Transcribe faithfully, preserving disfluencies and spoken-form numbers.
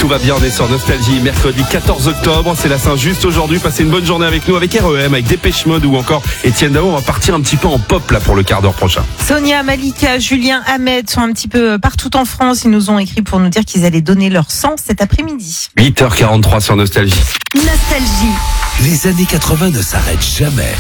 Tout va bien, on est sur Nostalgie, mercredi quatorze octobre, c'est la Saint-Just aujourd'hui. Passez une bonne journée avec nous, avec R E M, avec Dépêche Mode ou encore Étienne Dao. On va partir un petit peu en pop là pour le quart d'heure prochain. Sonia, Malika, Julien, Ahmed sont un petit peu partout en France. Ils nous ont écrit pour nous dire qu'ils allaient donner leur sang cet après-midi. huit heures quarante-trois sur Nostalgie. Nostalgie. Les années quatre-vingts ne s'arrêtent jamais.